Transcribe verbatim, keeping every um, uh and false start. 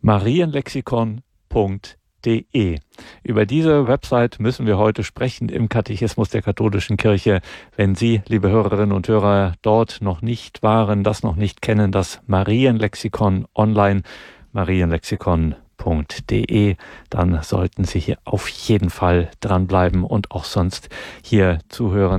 marienlexikon punkt de. Über diese Website müssen wir heute sprechen im Katechismus der katholischen Kirche. Wenn Sie, liebe Hörerinnen und Hörer, dort noch nicht waren, das noch nicht kennen, das Marienlexikon online, marienlexikon punkt de, dann sollten Sie hier auf jeden Fall dranbleiben und auch sonst hier zuhören.